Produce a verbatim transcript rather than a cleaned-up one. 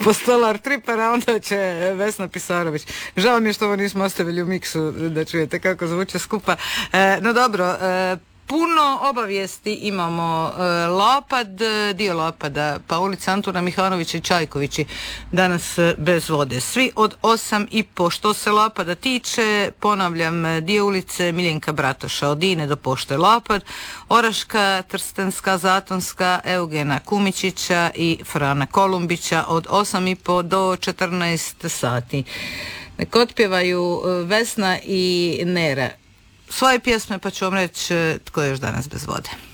Postolar Tripera, onda će Vesna Pisarović. Žao mi je što ovo nismo ostavili u miksu da čujete kako zvuče skupa. E, no dobro, e, puno obavijesti imamo. E, Lopad, dio Lopada, pa ulica Antuna Mihanovića i Čajkovići danas bez vode. Svi od osam i po. Što se Lopada tiče, ponavljam, dio ulice Miljenka Bratoša od Ine do pošte Lopad, Oraška, Trstenska, Zatonska, Eugena Kumičića i Frana Kolumbića od osam i po do četrnaest sati. Nek otpjevaju Vesna i Nera svoje pjesme, pa ću vam reći tko je još danas bez vode.